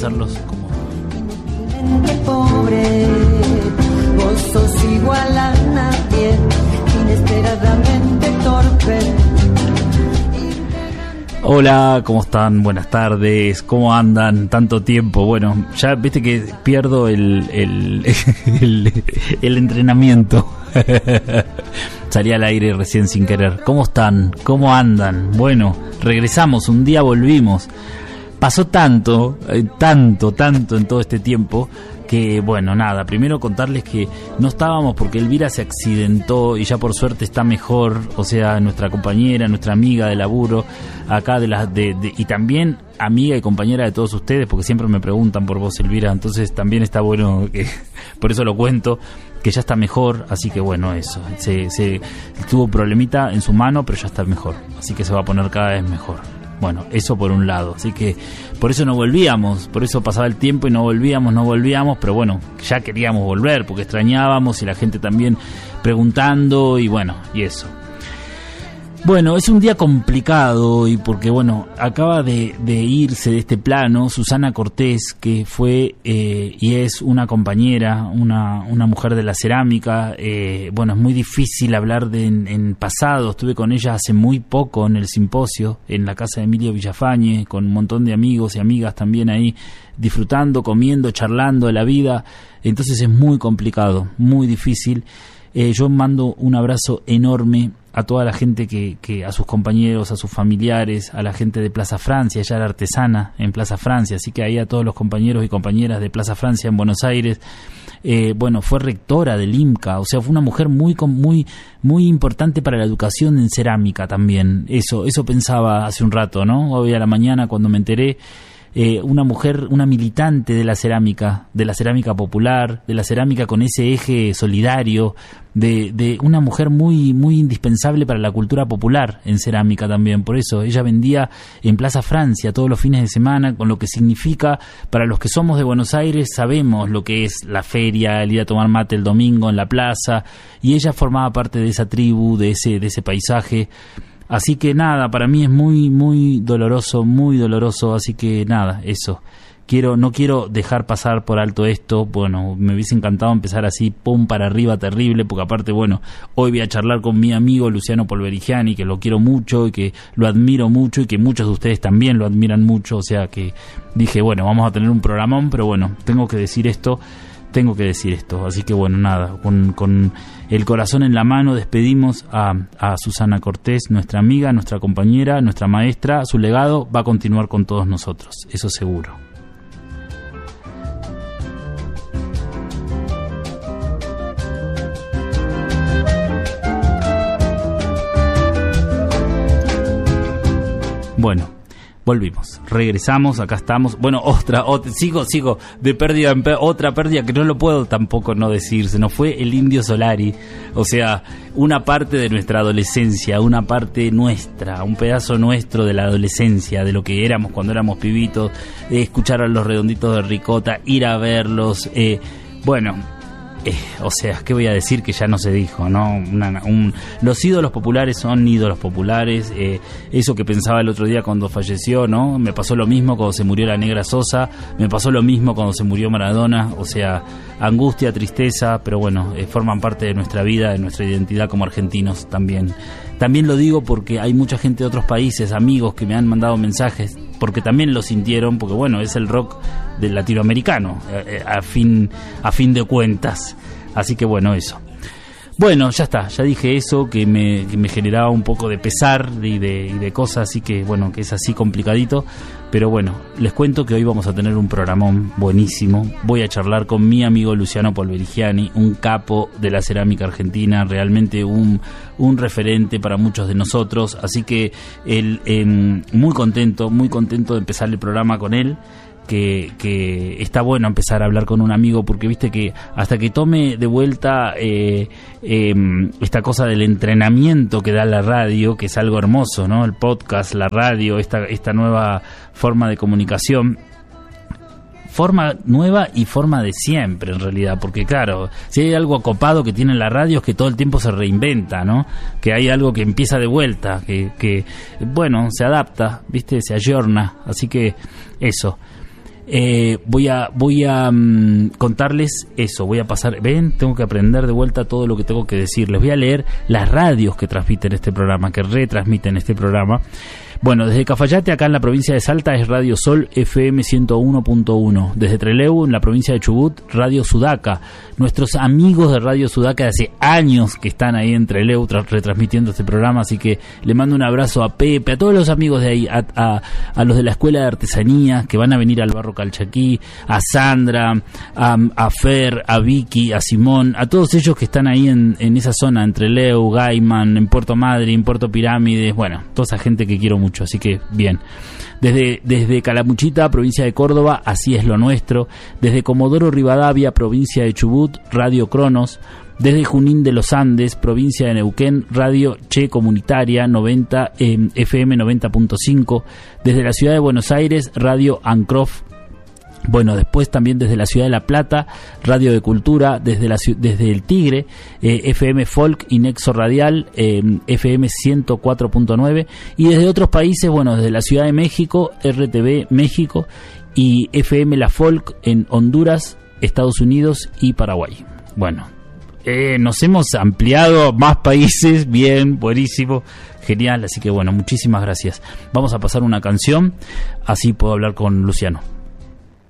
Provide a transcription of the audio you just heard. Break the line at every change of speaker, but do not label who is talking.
hacerlos como...
Pobre, vos sos igual a nadie, inesperadamente torpe.
Hola, ¿cómo están? Buenas tardes, ¿cómo andan? Tanto tiempo. Bueno, ya viste que pierdo el entrenamiento. Salí al aire recién sin querer. ¿Cómo están? ¿Cómo andan? Bueno, regresamos, un día volvimos. Pasó tanto en todo este tiempo que, bueno, nada, primero contarles que no estábamos porque Elvira se accidentó y ya por suerte está mejor, o sea, nuestra compañera, nuestra amiga de laburo, acá y también amiga y compañera de todos ustedes, porque siempre me preguntan por vos, Elvira, entonces también está bueno, que por eso lo cuento, que ya está mejor, así que bueno, eso, se tuvo un problemita en su mano, pero ya está mejor, así que se va a poner cada vez mejor. Bueno, eso por un lado, así que por eso no volvíamos, por eso pasaba el tiempo y no volvíamos, pero bueno, ya queríamos volver porque extrañábamos y la gente también preguntando y bueno, y eso. Bueno, es un día complicado y porque bueno, acaba de irse de este plano Susana Cortés, que fue y es una compañera, una mujer de la cerámica. Bueno, es muy difícil hablar en pasado. Estuve con ella hace muy poco en el simposio en la casa de Emilio Villafañe, con un montón de amigos y amigas también ahí, disfrutando, comiendo, charlando de la vida. Entonces es muy complicado, muy difícil. Yo mando un abrazo enorme a toda la gente que a sus compañeros, a sus familiares, a la gente de Plaza Francia. Ella era artesana en Plaza Francia, así que ahí a todos los compañeros y compañeras de Plaza Francia en Buenos Aires. Bueno, fue rectora del IMCA, o sea, fue una mujer muy importante para la educación en cerámica también. Eso pensaba hace un rato, ¿no? Hoy a la mañana cuando me enteré. Una mujer, una militante de la cerámica popular, de la cerámica con ese eje solidario, de una mujer muy indispensable para la cultura popular en cerámica también. Por eso ella vendía en Plaza Francia todos los fines de semana, con lo que significa para los que somos de Buenos Aires, sabemos lo que es la feria, el ir a tomar mate el domingo en la plaza, y ella formaba parte de esa tribu, de ese paisaje. Así que nada, para mí es muy doloroso, así que nada, eso. No quiero dejar pasar por alto esto. Bueno, me hubiese encantado empezar así, pum, para arriba, terrible, porque aparte, bueno, hoy voy a charlar con mi amigo Luciano Polverigiani, que lo quiero mucho y que lo admiro mucho y que muchos de ustedes también lo admiran mucho, o sea que dije, bueno, vamos a tener un programón, pero bueno, tengo que decir esto, así que bueno, nada, con el corazón en la mano despedimos a Susana Cortés, nuestra amiga, nuestra compañera, nuestra maestra. Su legado va a continuar con todos nosotros, eso seguro. Bueno, volvimos, regresamos, acá estamos. Bueno, sigo de pérdida en otra pérdida que no lo puedo tampoco no decir. Se nos fue el Indio Solari, o sea, una parte de nuestra adolescencia, una parte nuestra, un pedazo nuestro de la adolescencia, de lo que éramos cuando éramos pibitos, escuchar a los Redonditos de Ricota, ir a verlos, o sea, ¿qué voy a decir que ya no se dijo, no? Los ídolos populares son ídolos populares. Eso que pensaba el otro día cuando falleció, ¿no? Me pasó lo mismo cuando se murió la Negra Sosa, me pasó lo mismo cuando se murió Maradona. O sea, angustia, tristeza, pero bueno, forman parte de nuestra vida, de nuestra identidad como argentinos también. También lo digo porque hay mucha gente de otros países, amigos que me han mandado mensajes, porque también lo sintieron, porque bueno, es el rock del latinoamericano, a fin de cuentas. Así que bueno, eso. Bueno, ya está, ya dije eso, que me generaba un poco de pesar y de cosas, así que bueno, que es así complicadito. Pero bueno, les cuento que hoy vamos a tener un programón buenísimo. Voy a charlar con mi amigo Luciano Polverigiani, un capo de la cerámica argentina, realmente un referente para muchos de nosotros. Así que muy contento de empezar el programa con él. Que está bueno empezar a hablar con un amigo, porque viste que hasta que tome de vuelta esta cosa del entrenamiento que da la radio, que es algo hermoso, ¿no? El podcast, la radio, esta nueva forma de comunicación, forma nueva y forma de siempre en realidad, porque claro, si hay algo acopado que tiene la radio es que todo el tiempo se reinventa, ¿no? Que hay algo que empieza de vuelta, que bueno, se adapta, viste, se ayorna, así que eso. Voy a contarles eso, voy a pasar, ven, tengo que aprender de vuelta todo lo que tengo que decir. Les voy a leer las radios que transmiten este programa, que retransmiten este programa. Bueno, desde Cafayate, acá en la provincia de Salta, es Radio Sol FM 101.1. Desde Trelew, en la provincia de Chubut, Radio Sudaca. Nuestros amigos de Radio Sudaca de hace años que están ahí en Trelew retransmitiendo este programa, así que le mando un abrazo a Pepe, a todos los amigos de ahí, a los de la Escuela de Artesanía que van a venir al Barro Calchaquí, a Sandra, a Fer, a Vicky, a Simón, a todos ellos que están ahí en esa zona, en Trelew, Gaiman, en Puerto Madryn, en Puerto Pirámides, bueno, toda esa gente que quiero mucho. Así que bien, desde Calamuchita, provincia de Córdoba, Así es lo nuestro. Desde Comodoro Rivadavia, provincia de Chubut, Radio Cronos. Desde Junín de los Andes, provincia de Neuquén, Radio Che Comunitaria 90 FM 90.5. Desde la ciudad de Buenos Aires, Radio Ancroft. Bueno, después también desde la ciudad de La Plata, Radio de Cultura, desde el Tigre, FM Folk y Nexo Radial, FM 104.9, y desde otros países, bueno, desde la Ciudad de México, RTV México, y FM La Folk en Honduras, Estados Unidos y Paraguay. Bueno, nos hemos ampliado a más países, bien, buenísimo, genial, así que bueno, muchísimas gracias. Vamos a pasar una canción, así puedo hablar con Luciano.